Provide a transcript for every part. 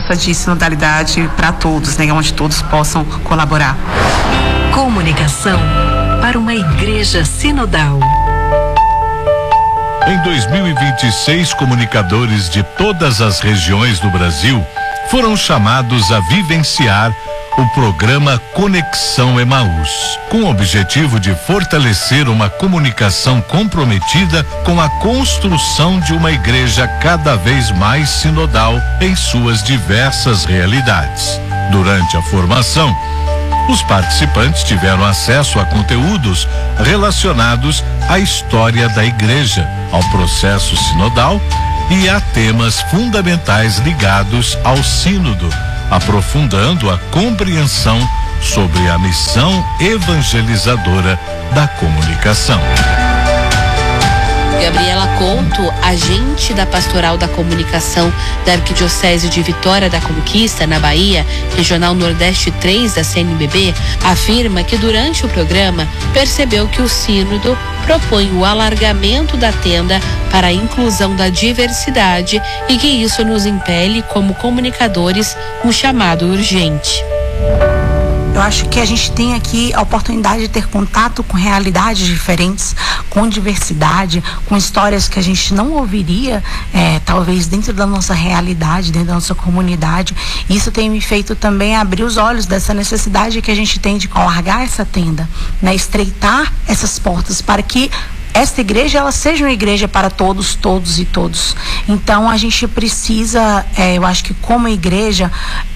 proposta de sinodalidade para todos, né, onde todos possam colaborar. Comunicação para uma igreja sinodal. Em 2026, comunicadores de todas as regiões do Brasil foram chamados a vivenciar o programa Conexão Emaús, com o objetivo de fortalecer uma comunicação comprometida com a construção de uma igreja cada vez mais sinodal em suas diversas realidades. Durante a formação, os participantes tiveram acesso a conteúdos relacionados à história da igreja, ao processo sinodal e a temas fundamentais ligados ao sínodo, aprofundando a compreensão sobre a missão evangelizadora da comunicação. Gabriela Couto, agente da Pastoral da Comunicação da Arquidiocese de Vitória da Conquista, na Bahia, Regional Nordeste 3 da CNBB, afirma que durante o programa percebeu que o sínodo propõe o alargamento da tenda para a inclusão da diversidade e que isso nos impele, como comunicadores, um chamado urgente. Eu acho que a gente tem aqui a oportunidade de ter contato com realidades diferentes, com diversidade, com histórias que a gente não ouviria, talvez dentro da nossa realidade, dentro da nossa comunidade. Isso tem me feito também abrir os olhos dessa necessidade que a gente tem de alargar essa tenda, né? Estreitar essas portas para que esta igreja, ela seja uma igreja para todos, todos e todos. Então a gente precisa, eu acho que como igreja,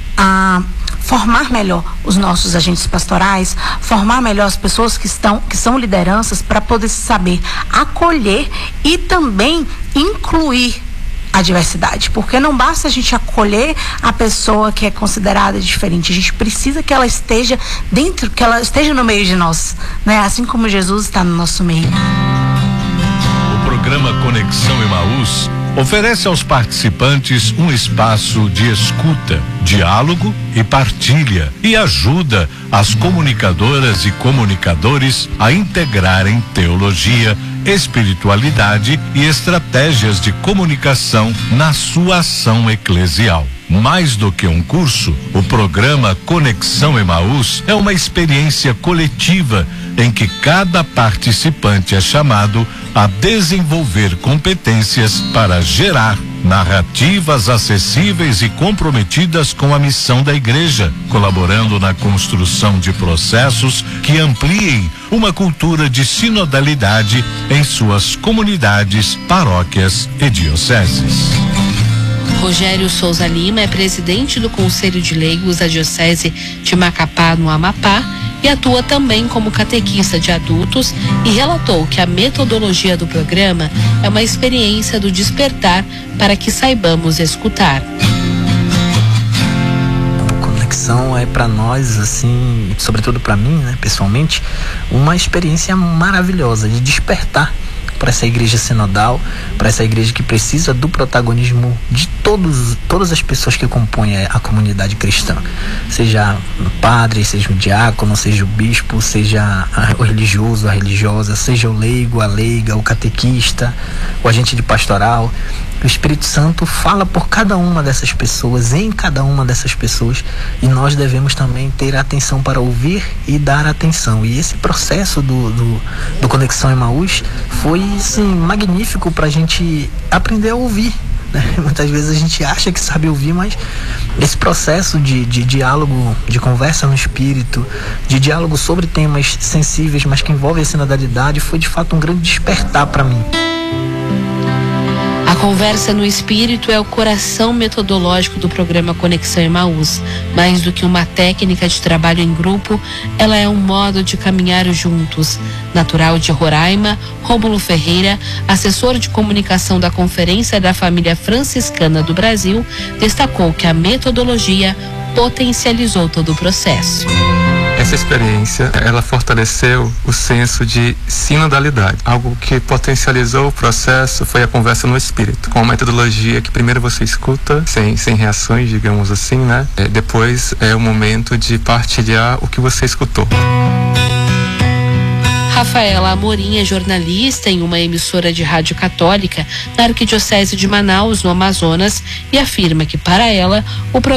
formar melhor os nossos agentes pastorais, formar melhor as pessoas que são lideranças, para poder saber acolher e também incluir a diversidade, porque não basta a gente acolher a pessoa que é considerada diferente, a gente precisa que ela esteja dentro, que ela esteja no meio de nós, né? Assim como Jesus está no nosso meio. O programa Conexão Emaús oferece aos participantes um espaço de escuta, diálogo e partilha, e ajuda as comunicadoras e comunicadores a integrarem teologia, espiritualidade e estratégias de comunicação na sua ação eclesial. Mais do que um curso, o programa Conexão Emaús é uma experiência coletiva em que cada participante é chamado a desenvolver competências para gerar narrativas acessíveis e comprometidas com a missão da igreja, colaborando na construção de processos que ampliem uma cultura de sinodalidade em suas comunidades, paróquias e dioceses. Rogério Souza Lima é presidente do Conselho de Leigos da Diocese de Macapá, no Amapá, e atua também como catequista de adultos, e relatou que a metodologia do programa é uma experiência do despertar para que saibamos escutar. A conexão é para nós, assim, sobretudo para mim, né, pessoalmente, uma experiência maravilhosa de despertar para essa igreja sinodal, para essa igreja que precisa do protagonismo de todas as pessoas que compõem a comunidade cristã, seja o padre, seja o diácono, seja o bispo, seja o religioso, a religiosa, seja o leigo, a leiga, o catequista, o agente de pastoral. O Espírito Santo fala por cada uma dessas pessoas, em cada uma dessas pessoas, e nós devemos também ter atenção para ouvir e dar atenção. E esse processo do Conexão Emaús foi, sim, magnífico para a gente aprender a ouvir, né? Muitas vezes a gente acha que sabe ouvir, mas esse processo de diálogo, de conversa no Espírito, de diálogo sobre temas sensíveis, mas que envolvem a sinodalidade, foi de fato um grande despertar para mim. A conversa no Espírito é o coração metodológico do programa Conexão Emaús. Mais do que uma técnica de trabalho em grupo, ela é um modo de caminhar juntos. Natural de Roraima, Rômulo Ferreira, assessor de comunicação da Conferência da Família Franciscana do Brasil, destacou que a metodologia potencializou todo o processo. Essa experiência, ela fortaleceu o senso de sinodalidade. Algo que potencializou o processo foi a conversa no Espírito, com uma metodologia que primeiro você escuta, sem reações, digamos assim, né? Depois é o momento de partilhar o que você escutou. Rafaela Amorim é jornalista em uma emissora de rádio católica na Arquidiocese de Manaus, no Amazonas, e afirma que, para ela, o